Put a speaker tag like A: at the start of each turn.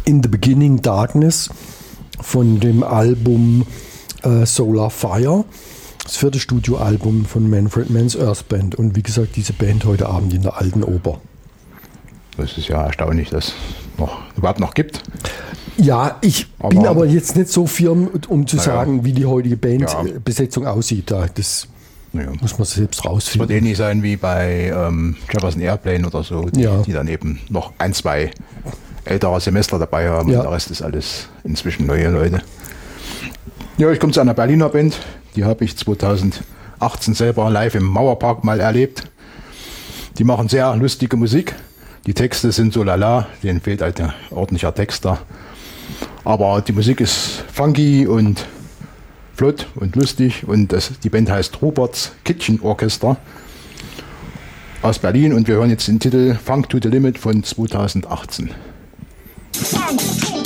A: In the Beginning Darkness von dem Album Solar Fire, das 4. Studioalbum von Manfred Mann's Earth Band. Und wie gesagt, diese Band heute Abend in der Alten Oper.
B: Das ist ja erstaunlich, dass es überhaupt noch gibt.
A: Ja, ich bin aber jetzt nicht so firm, um zu sagen, wie die heutige Bandbesetzung aussieht. Das muss man selbst rausfinden.
B: Es wird ähnlich sein wie bei Jefferson Airplane oder so, die dann eben noch 1, 2 ältere Semester dabei haben. Und der Rest ist alles inzwischen neue Leute. Ja, ich komme zu einer Berliner Band. Die habe ich 2018 selber live im Mauerpark mal erlebt. Die machen sehr lustige Musik. Die Texte sind so lala, denen fehlt halt ein ordentlicher Texter. Aber die Musik ist funky und flott und lustig. Und die Band heißt Rupert's Kitchen Orchestra aus Berlin. Und wir hören jetzt den Titel Funk to the Limit von 2018.